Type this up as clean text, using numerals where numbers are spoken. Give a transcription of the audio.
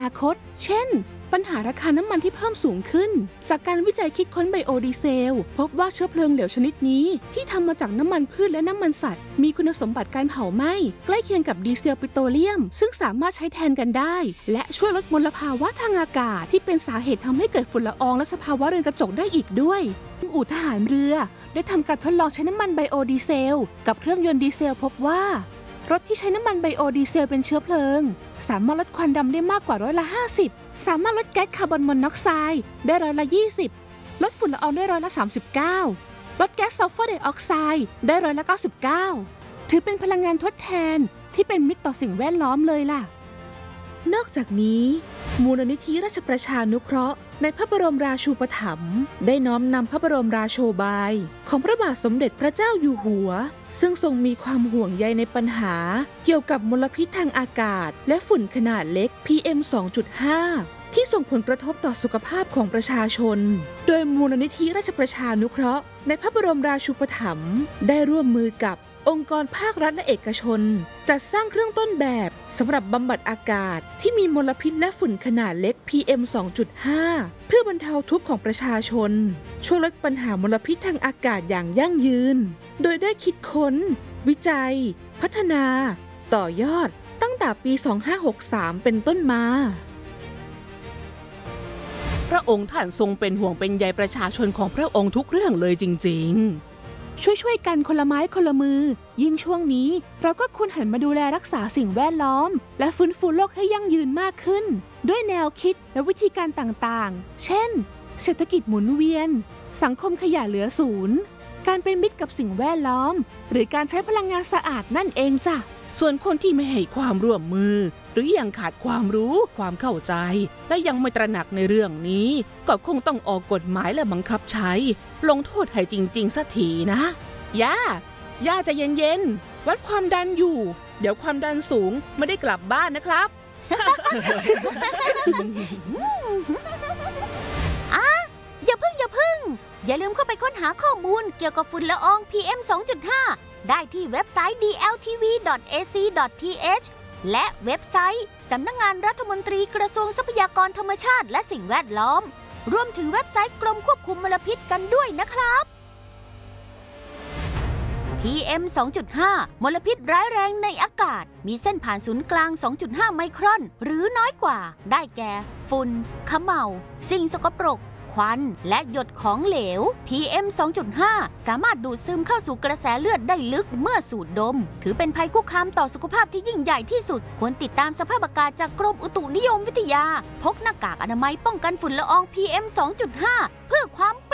อนาคตเช่นปัญหาราคาน้ำมันที่เพิ่มสูงขึ้นจากการวิจัยคิดค้นไบโอดีเซลพบว่าเชื้อเพลิงเหลวชนิดนี้ที่ทำมาจากน้ำมันพืชและน้ำมันสัตว์มีคุณสมบัติการเผาไหม้ใกล้เคียงกับดีเซลปิโตรเลียมซึ่งสามารถใช้แทนกันได้และช่วยลดมลภาวะทางอากาศที่เป็นสาเหตุทำให้เกิดฝุ่นละอองและสภาวะเรือนกระจกได้อีกด้วยอู่ทหารเรือได้ทำการทดลองใช้น้ำมันไบโอดีเซลกับเครื่องยนต์ดีเซลพบว่ารถที่ใช้น้ำมันไบโอดีเซลเป็นเชื้อเพลิงสามารถลดควันดำได้มากกว่า50%สามารถลดแก๊สคาร์บอนมอนอกไซด์ได้20%ลดฝุ่นละอองได้39%ลดแก๊สซัลเฟอร์ไดออกไซด์ได้99%ถือเป็นพลังงานทดแทนที่เป็นมิตรต่อสิ่งแวดล้อมเลยล่ะนอกจากนี้มูลนิธิราชประชานุเคราะห์ในพระบรมราชูปถัมภ์ได้น้อมนำพระบรมราโชบายของพระบาทสมเด็จพระเจ้าอยู่หัวซึ่งทรงมีความห่วงใยในปัญหาเกี่ยวกับมลพิษทางอากาศและฝุ่นขนาดเล็ก PM 2.5 ที่ส่งผลกระทบต่อสุขภาพของประชาชนโดยมูลนิธิราชประชานุเคราะห์ในพระบรมราชูปถัมภ์ได้ร่วมมือกับองค์กรภาครัฐและเอกชนจัดสร้างเครื่องต้นแบบสำหรับบำบัดอากาศที่มีมลพิษและฝุ่นขนาดเล็ก PM 2.5 เพื่อบรรเทาทุกข์ของประชาชนช่วยลดปัญหามลพิษทางอากาศอย่างยั่งยืนโดยได้คิดค้นวิจัยพัฒนาต่อยอดตั้งแต่ปี 2563 เป็นต้นมาพระองค์ท่านทรงเป็นห่วงเป็นใยประชาชนของพระองค์ทุกเรื่องเลยจริงๆช่วยกันคนละไม้คนละมือยิ่งช่วงนี้เราก็ควรหันมาดูแลรักษาสิ่งแวดล้อมและฟื้นฟูโลกให้ยั่งยืนมากขึ้นด้วยแนวคิดและวิธีการต่างๆเช่นเศรษฐกิจหมุนเวียนสังคมขยะเหลือศูนย์การเป็นมิตรกับสิ่งแวดล้อมหรือการใช้พลังงานสะอาดนั่นเองจ้ะส่วนคนที่ไม่ให้ความร่วมมือหรือยังขาดความรู้ความเข้าใจและยังไม่ตระหนักในเรื่องนี้ก็คงต้องออกกฎหมายและบังคับใช้ลงโทษให้จริงๆสักทีนะย่าใจเย็นๆวัดความดันอยู่เดี๋ยวความดันสูงไม่ได้กลับบ้านนะครับอย่าพึ่งอย่าลืมเข้าไปค้นหาข้อมูลเกี่ยวกับฝุ่นละออง PM 2.5 ได้ที่เว็บไซต์ dltv.ac.th และเว็บไซต์สำนักงานรัฐมนตรีกระทรวงทรัพยากรธรรมชาติและสิ่งแวดล้อมรวมถึงเว็บไซต์กรมควบคุมมลพิษกันด้วยนะครับ PM 2.5 มลพิษร้ายแรงในอากาศมีเส้นผ่านศูนย์กลาง 2.5 ไมครอนหรือน้อยกว่าได้แก่ฝุ่นเขม่าสิ่งสกปรกควันและหยดของเหลว PM 2.5 สามารถดูดซึมเข้าสู่กระแสเลือดได้ลึกเมื่อสูดดมถือเป็นภัยคุกคามต่อสุขภาพที่ยิ่งใหญ่ที่สุดควรติดตามสภาพอากาศจากกรมอุตุนิยมวิทยาพกหน้ากากอนามัยป้องกันฝุ่นละออง PM 2.5 เพื่อความ